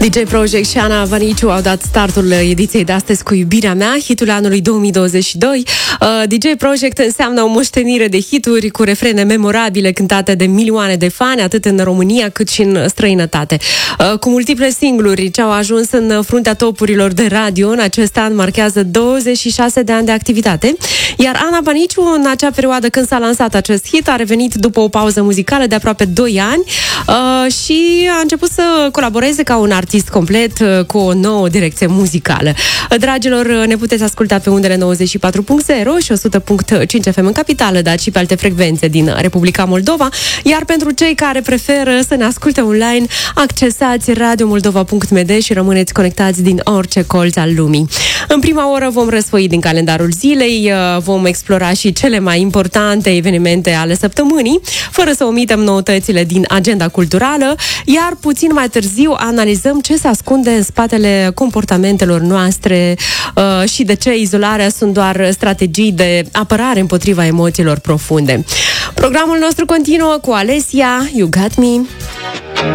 DJ Project și Ana Vaniciu au dat startul ediției de astăzi cu Iubirea mea, hitul anului 2022. DJ Project înseamnă o moștenire de hituri cu refrene memorabile cântate de milioane de fani, atât în România cât și în străinătate. Cu multiple singluri ce au ajuns în fruntea topurilor de radio, în acest an marchează 26 de ani de activitate, iar Ana Vaniciu, în acea perioadă când s-a lansat acest hit, a revenit după o pauză muzicală de aproape 2 ani și a început să colaboreze ca un artist complet cu o nouă direcție muzicală. Dragilor, ne puteți asculta pe undele 94.0 și 100.5 FM în capitală, dar și pe alte frecvențe din Republica Moldova, iar pentru cei care preferă să ne asculte online, accesați radiomoldova.md și rămâneți conectați din orice colț al lumii. În prima oră vom răsfoi din calendarul zilei, vom explora și cele mai importante evenimente ale săptămânii, fără să omitem noutățile din agenda culturală, iar puțin mai târziu analizăm ce se ascunde în spatele comportamentelor noastre și de ce izolarea sunt doar strategii de apărare împotriva emoțiilor profunde. Programul nostru continuă cu Alessia, You Got Me.